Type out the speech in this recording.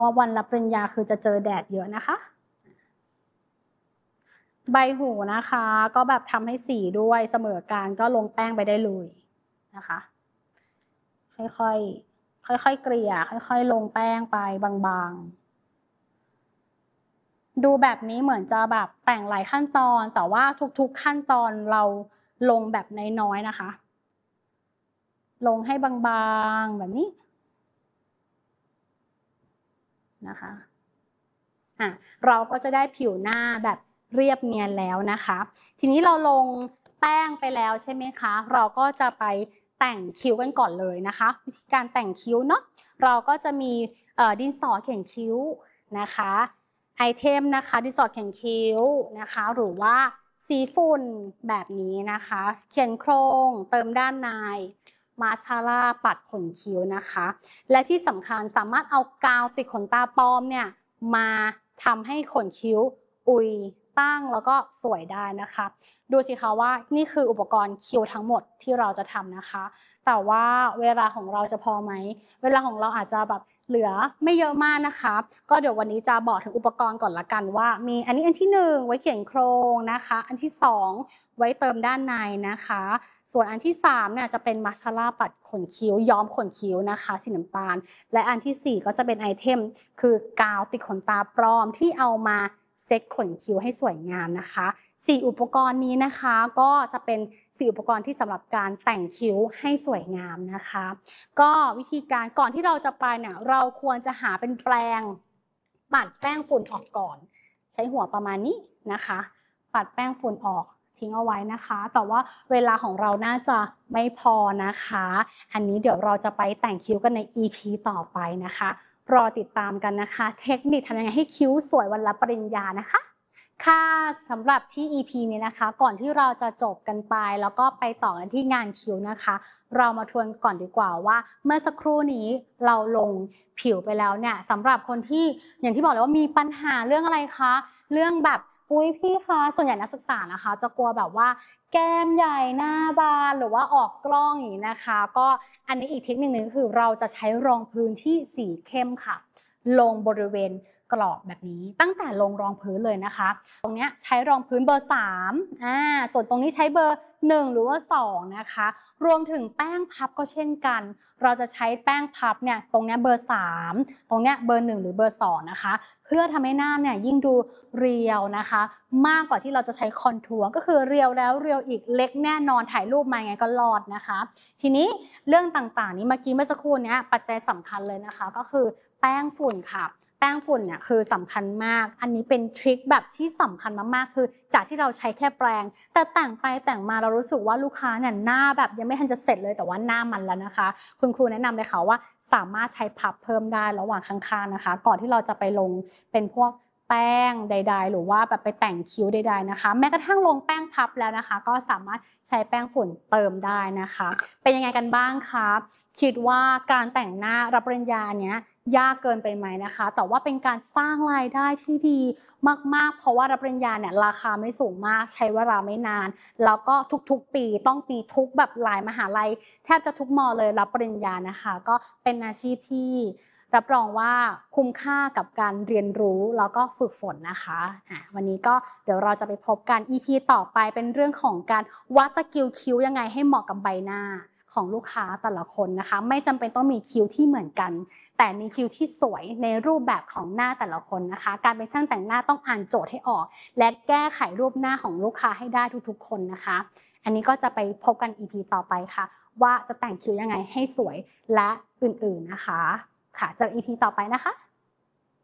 ว่าวันรับปริญญาคือจะเจอแดดเยอะนะคะใบหูนะคะก็แบบทำให้สีด้วยเสมอกันก็ลงแป้งไปได้เลยนะคะค่อยๆเกลี่ยค่อยๆลงแป้งไปบางๆดูแบบนี้เหมือนจะแบบแต่งหลายขั้นตอนแต่ว่าทุกๆขั้นตอนเราลงแบบน้อยๆนะคะลงให้บางๆแบบนี้นะคะเราก็จะได้ผิวหน้าแบบเรียบเนียนแล้วนะคะทีนี้เราลงแป้งไปแล้วใช่ไหมคะเราก็จะไปแต่งคิ้วกันก่อนเลยนะคะวิธีการแต่งคิ้วเนาะเราก็จะมีดินสอเขียนคิ้วนะคะไอเทมนะคะดินสอเขียนคิ้วนะคะหรือว่าสีฝุ่นแบบนี้นะคะเขียนโครงเติมด้านในมาสคาร่าปัดขนคิ้วนะคะและที่สำคัญสามารถเอากาวติดขนตาปลอมเนี่ยมาทำให้ขนคิ้วอุยตั้งแล้วก็สวยได้นะคะดูสิคะว่านี่คืออุปกรณ์คิ้วทั้งหมดที่เราจะทำนะคะแต่ว่าเวลาของเราจะพอไหมเวลาของเราอาจจะแบบเหลือไม่เยอะมากนะคะก็เดี๋ยววันนี้จะบอกถึงอุปกรณ์ก่อนละกันว่ามีอันนี้อันที่1ไว้เขียนโครงนะคะอันที่2ไว้เติมด้านในนะคะส่วนอันที่3เนี่ยจะเป็นมาสคาร่าปัดขนคิ้วย้อมขนคิ้วนะคะสีน้ำตาลและอันที่4ก็จะเป็นไอเทมคือกาวติดขนตาปลอมที่เอามาเซ็ตขนคิ้วให้สวยงามนะคะ4อุปกรณ์นี้นะคะก็จะเป็น4อุปกรณ์ที่สำหรับการแต่งคิ้วให้สวยงามนะคะก็วิธีการก่อนที่เราจะไปเนี่ยเราควรจะหาเป็นแปรงปัดแป้งฝุ่นออกก่อนใช้หัวประมาณนี้นะคะปัดแป้งฝุ่นออกทิ้งเอาไว้นะคะแต่ว่าเวลาของเราน่าจะไม่พอนะคะอันนี้เดี๋ยวเราจะไปแต่งคิ้วกันใน EP ต่อไปนะคะรอติดตามกันนะคะเทคนิคทำยังไงให้คิ้วสวยวันรับปริญญานะคะค่ะสำหรับที่ EP นี้นะคะก่อนที่เราจะจบกันไปแล้วก็ไปต่อกันที่งานคิ้วนะคะเรามาทวนก่อนดีกว่าว่าเมื่อสักครู่นี้เราลงผิวไปแล้วเนี่ยสำหรับคนที่อย่างที่บอกเลยว่ามีปัญหาเรื่องอะไรคะเรื่องแบบอุ๊ยพี่คะส่วนใหญ่นักศึกษานะคะจะกลัวแบบว่าแก้มใหญ่หน้าบานหรือว่าออกกล้องอย่างนี้นะคะก็อันนี้อีกเทคนิคนึงคือเราจะใช้รองพื้นที่สีเข้มค่ะลงบริเวณกรอบแบบนี้ตั้งแต่ลงรองพื้นเลยนะคะตรงนี้ใช้รองพื้นเบอร์3ส่วนตรงนี้ใช้เบอร์1หรือว่า2นะคะรวมถึงแป้งพับก็เช่นกันเราจะใช้แป้งพับเนี่ยตรงนี้เบอร์3ตรงนี้เบอร์1หรือเบอร์2นะคะเพื่อทำให้หน้าเนี่ยยิ่งดูเรียวนะคะมากกว่าที่เราจะใช้คอนทัวร์ก็คือเรียวแล้วเรียวอีกเล็กแน่นอนถ่ายรูปมาไงก็รอดนะคะทีนี้เรื่องต่างๆนี้เมื่อสักครู่นี้ปัจจัยสำคัญเลยนะคะก็คือแป้งฝุ่นค่ะแป้งฝุ่นเนี่ยคือสำคัญมากอันนี้เป็นทริคแบบที่สำคัญมากๆคือจากที่เราใช้แค่แปรงแต่แต่งไปแต่งมาเรารู้สึกว่าลูกค้าเนี่ยหน้าแบบยังไม่ทันจะเสร็จเลยแต่ว่าหน้ามันแล้วนะคะคุณครูแนะนำเลยค่ะว่าสามารถใช้พับเพิ่มได้ระหว่างข้างๆนะคะก่อนที่เราจะไปลงเป็นพวกแป้งใดๆหรือว่าแบบไปแต่งคิ้วใดๆนะคะแม้กระทั่งลงแป้งพับแล้วนะคะก็สามารถใช้แป้งฝุ่นเติมได้นะคะเป็นยังไงกันบ้างคะคิดว่าการแต่งหน้ารับปริญญาเนี้ยยากเกินไปไหมนะคะแต่ว่าเป็นการสร้างรายได้ที่ดีมากๆเพราะว่ารับปริญญาเนี่ยราคาไม่สูงมากใช้เวลาไม่นานแล้วก็ทุกๆปีต้องมีทุกแบบหลายมหาลัยแทบจะทุกมอเลยรับปริญญานะคะก็เป็นอาชีพที่รับรองว่าคุ้มค่ากับการเรียนรู้แล้วก็ฝึกฝนนะคะวันนี้ก็เดี๋ยวเราจะไปพบกัน EP ต่อไปเป็นเรื่องของการวัดสกิลคิ้วยังไงให้เหมาะกับใบหน้าของลูกค้าแต่ละคนนะคะไม่จำเป็นต้องมีคิ้วที่เหมือนกันแต่มีคิ้วที่สวยในรูปแบบของหน้าแต่ละคนนะคะการเป็นช่างแต่งหน้าต้องอ่านโจทย์ให้ออกและแก้ไขรูปหน้าของลูกค้าให้ได้ทุกๆคนนะคะอันนี้ก็จะไปพบกัน EP ต่อไปค่ะว่าจะแต่งคิ้วยังไงให้สวยและอื่นๆนะคะค่ะเจอ EP ต่อไปนะคะ